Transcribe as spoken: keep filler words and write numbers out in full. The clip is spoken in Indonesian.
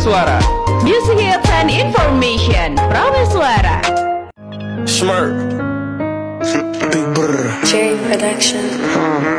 Suara. Music hits and information. Prameswara. Smart. Big Brr. J Production.